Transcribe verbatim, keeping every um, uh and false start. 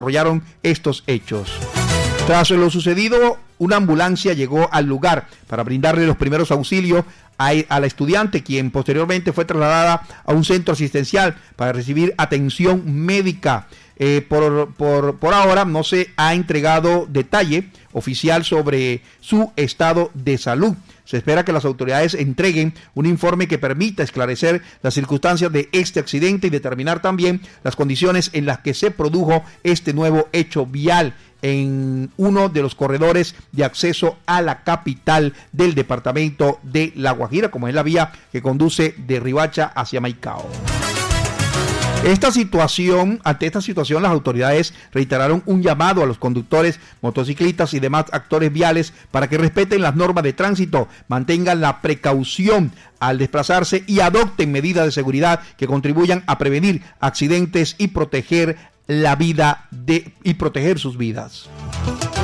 desarrollaron estos hechos. Tras lo sucedido, una ambulancia llegó al lugar para brindarle los primeros auxilios a, a la estudiante, quien posteriormente fue trasladada a un centro asistencial para recibir atención médica. Eh, por, por, por ahora no se ha entregado detalle oficial sobre su estado de salud. Se espera que las autoridades entreguen un informe que permita esclarecer las circunstancias de este accidente y determinar también las condiciones en las que se produjo este nuevo hecho vial en uno de los corredores de acceso a la capital del departamento de La Guajira, como es la vía que conduce de Riohacha hacia Maicao. Esta situación, ante esta situación, las autoridades reiteraron un llamado a los conductores, motociclistas y demás actores viales para que respeten las normas de tránsito, mantengan la precaución al desplazarse y adopten medidas de seguridad que contribuyan a prevenir accidentes y proteger la vida de y proteger sus vidas.